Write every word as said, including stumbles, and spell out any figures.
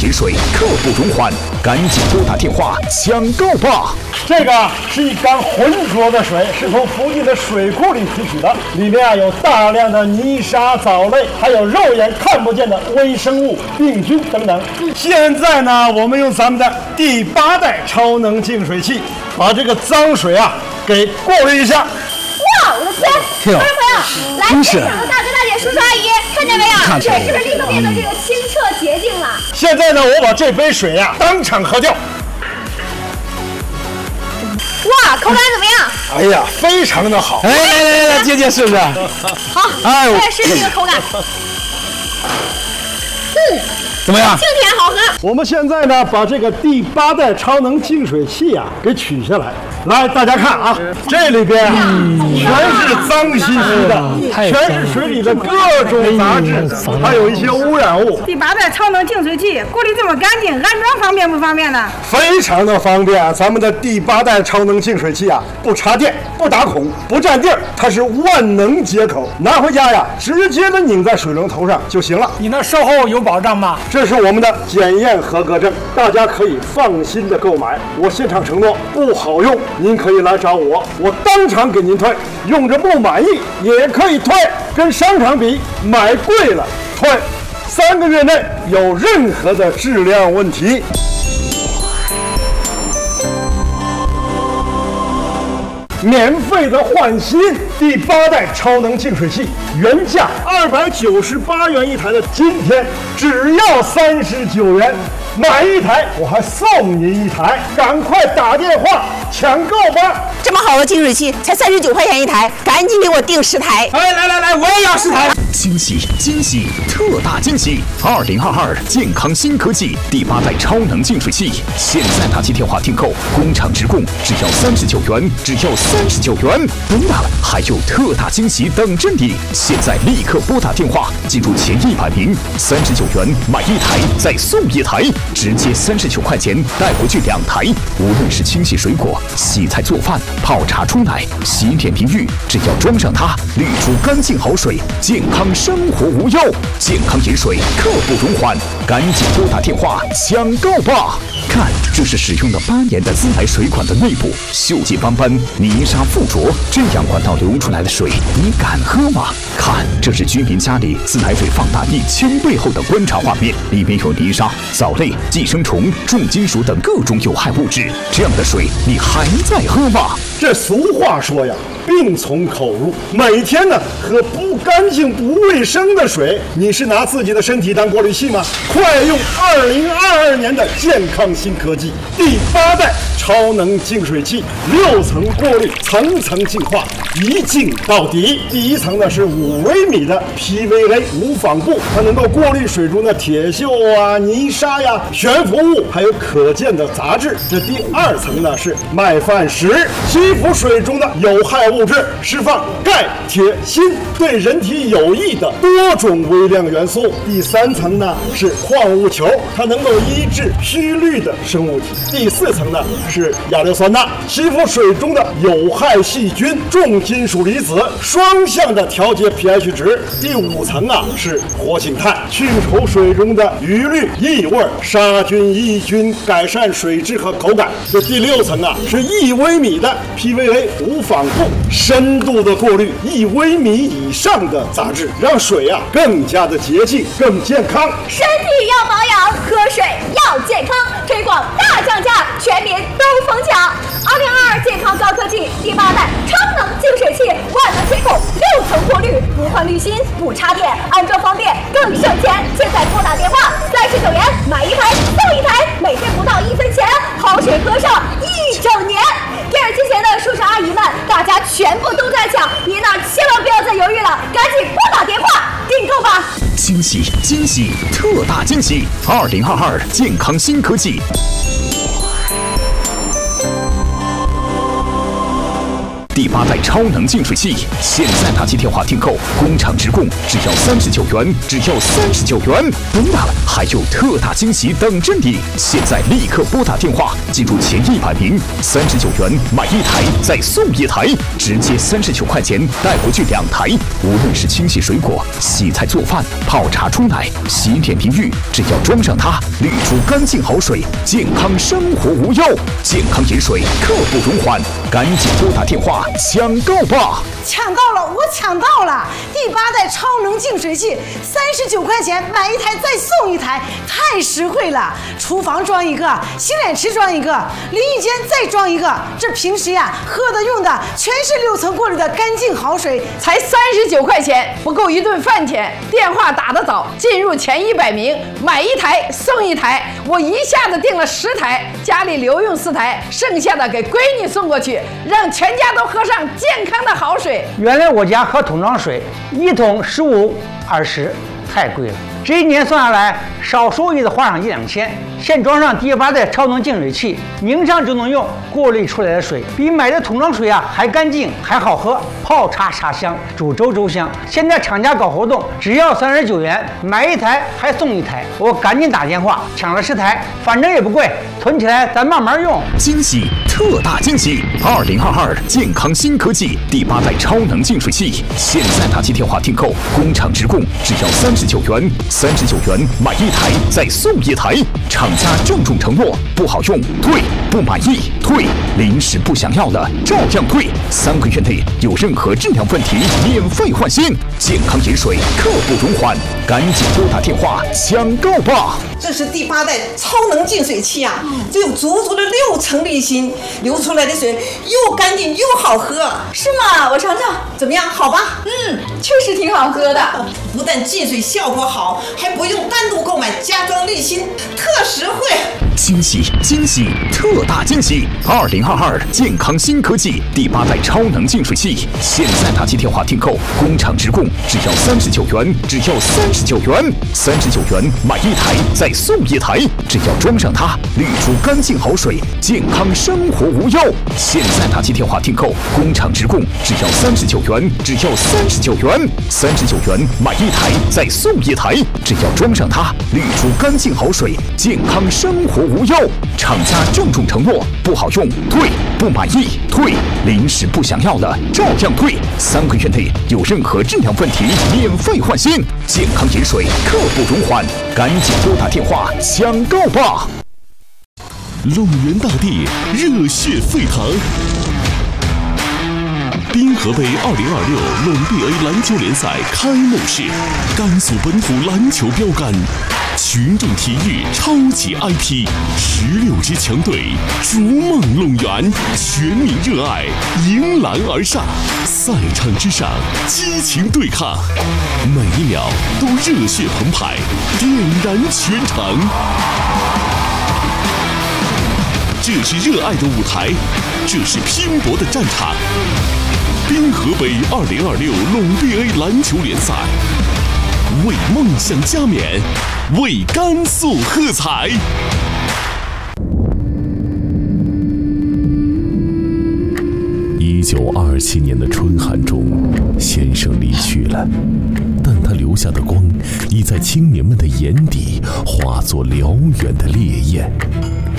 饮水，刻不容缓，赶紧拨打电话抢购吧！ 这个是一缸浑浊的水，是从附近的水库里提取的，里面啊有大量的泥沙、藻类，还有肉眼看不见的微生物、病菌等等。现在呢，我们用咱们的第八代超能净水器，把这个脏水啊给过滤一下。 哇，我的天！观众朋友，来现场的大哥大姐、叔叔阿姨，看见没有？水是不是立刻变得这个清澈洁净了？ 现在呢，我把这杯水呀、啊、当场喝掉。 哇，口感怎么样？ 哎呀，非常的好！ 哎，来来来，姐姐试试。 好，哎，我也试试这个口感。嗯， 怎么样？ 清甜好喝。 我们现在呢，把这个第八代超能净水器啊给取下来。来，大家看啊，这里边啊全是脏兮兮的，全是水里的各种杂质，还有一些污染物。 第八代超能净水器过滤这么干净，安装方便不方便呢？ 非常的方便。咱们的第八代超能净水器啊，不插电，不打孔，不占地儿，它是万能接口，拿回家呀，直接的拧在水龙头上就行了。 你那售后有保障吗？ 这是我们的检验合格证，大家可以放心的购买。我现场承诺，不好用您可以来找我，我当场给您退。用着不满意也可以退，跟商场比，买贵了退。三个月内有任何的质量问题，免费的换新。第八代超能净水器原价二百九十八元一台的，今天只要三十九元，买一台我还送您一台，赶快打电话抢购吧！ 这么好的净水器才三十九块钱一台，赶紧给我订十台！ 哎，来来来，我也要十台！ 惊喜惊喜，特大惊喜！二零二二健康新科技第八代超能净水器，现在打起电话订购，工厂直供，只要三十九元，只要三十九元！不了，还有特大惊喜等着你！现在立刻拨打电话，进入前一百名，三十九元买一台再送一台，直接三十九块钱带回去两台。无论是清洗水果、洗菜做饭、泡茶冲奶、洗脸淋浴，只要装上它，滤出干净好水，健康生活无忧。健康饮水，刻不容缓，赶紧拨打电话抢购吧！看，这是使用了八年的自来水管的内部，锈迹斑斑，泥沙附着，这样管道流出来的水，你敢喝吗？看，这是居民家里自来水放大一千倍后的观察画面，里面有泥沙、藻类、寄生虫、重金属等各种有害物质，这样的水你还在喝吗？ 这俗话说呀，病从口入。每天呢喝不干净、不卫生的水，你是拿自己的身体当过滤器吗？快用二零二二年的健康新科技第八代超能净水器，六层过滤，层层净化，一净到底。第一层呢是五微米的 P V A 无纺布，它能够过滤水中的铁锈啊、泥沙呀、悬浮物，还有可见的杂质。这第二层呢是麦饭石，吸附水中的有害物质，释放钙、铁、锌，对人体有益的多种微量元素。第三层呢是矿物球，它能够抑制虚氯的生物体。第四层呢是亚硫酸钠，吸附水中的有害细菌、重金属离子，双向的调节 pH 值。第五层啊是活性炭，去除水中的余氯、异味、杀菌抑菌，改善水质和口感。这第六层啊是一微米的 P V A 无纺布，深度的过滤一微米以上的杂质，让水啊更加的洁净、更健康。 身体要保养，喝水要健康，推广大降价，全民都疯抢！二零二二健康高科技第八代超能净水器，万能接口，六层过滤，不换滤芯，不插电，安装方便，更省钱。现在拨打电话，三十九元买一台送一台，每天不到一分钱，好水喝上一整年。电视机前的叔叔阿姨们，大家全部都在抢，您呢千万不要再犹豫了，赶紧拨打电话订购吧！ 惊喜惊喜，特大惊喜！二零二二健康新科技。 第八代超能净水器，现在打起电话订购，工厂直供，只要三十九元，只要三十九元。不了，还有特大惊喜等着你！现在立刻拨打电话，进入前一百名，三十九元买一台再送一台，直接三十九块钱带回去两台。无论是清洗水果、洗菜做饭、泡茶冲奶、洗脸淋浴，只要装上它，滤出干净好水，健康生活无忧。健康饮水，刻不容缓，赶紧拨打电话抢购吧！ 抢到了，我抢到了！第八代超能净水器，三十九块钱买一台再送一台，太实惠了！厨房装一个，洗脸池装一个，淋浴间再装一个。这平时呀喝的用的全是六层过滤的干净好水， 才三十九块钱，不够一顿饭钱。电话打得早，进入前一百名，买一台送一台。我一下子订了十台，家里留用四台，剩下的给闺女送过去，让全家都喝上健康的好水。 原来我家喝桶装水，一桶十五、二十，太贵了。这一年算下来，少说也得花上一两千。现装上第八代超能净水器，拧上就能用，过滤出来的水比买的桶装水啊还干净，还好喝，泡茶茶香，煮粥粥香。现在厂家搞活动，只要三十九元，买一台还送一台。我赶紧打电话抢了十台，反正也不贵，囤起来咱慢慢用。 惊喜，特大惊喜！二零二二健康新科技第八代超能净水器，现在打起电话订购，工厂直供，只要三十九元，三十九元买一台再送一台。厂家郑重承诺，不好用退，不满意退，临时不想要了照样退，三个月内有任何质量问题免费换新。健康饮水，刻不容缓，赶紧拨打电话抢购吧！ 这是第八代超能净水器啊，这有足足的六层滤芯，流出来的水又干净又好喝。 是吗？我尝尝， 怎么样？好吧？ 嗯，确实挺好喝的。 不但净水效果好，还不用单独购买加装滤芯，特实惠。 惊喜惊喜，特大惊喜！二零二二健康新科技第八代超能净水器，现在打起电话订购，工厂直供，只要三十九元，只要三十九元，三十九元买一台再送一台，只要装上它，滤出干净好水，健康生活无忧。现在打起电话订购，工厂直供，只要三十九元，只要三十九元，三十九元买一台再送一台，只要装上它，滤出干净好水，健康生活无忧。厂家郑重承诺，不好用退，不满意退，临时不想要了照样退，三个月内有任何质量问题免费换新。健康饮水，刻不容缓，赶紧拨打电话抢购吧！ 龙源大地热血沸腾。滨河杯二零二六龙 B A 篮球联赛开幕式，甘肃本土篮球标杆，群众体育超级 I P， 十六支强队逐梦龙源，全民热爱，迎篮而上，赛场之上激情对抗，每一秒都热血澎湃，点燃全场。这是热爱的舞台，这是拼搏的战场。滨河杯二零二六龙 B A 篮球联赛，为梦想加冕，为甘肃喝彩。一九二七年的春寒中，先生离去了，但他留下的光，已在青年们的眼底化作燎原的烈焰。